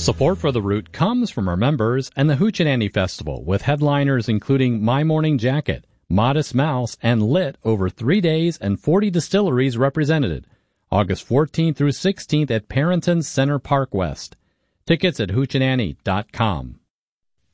Support for The Root comes from our members and the Hoochie Festival, with headliners including My Morning Jacket, Modest Mouse, and Lit over 3 days and 40 distilleries represented. August 14th through 16th at Parrington Center Park West. Tickets at hoochieannie.com.